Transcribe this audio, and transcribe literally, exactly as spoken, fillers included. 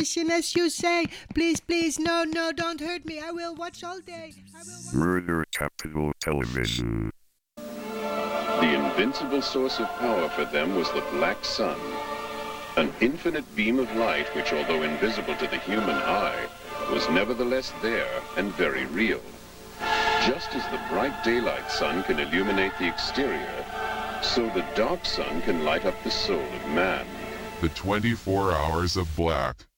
As you say, please, please, no, no, don't hurt me. I will watch all day. I will watch- Murder Capital Television. The invincible source of power for them was the black sun, an infinite beam of light which, although invisible to the human eye, was nevertheless there and very real. Just as the bright daylight sun can illuminate the exterior, so the dark sun can light up the soul of man. The twenty-four Hours of Black.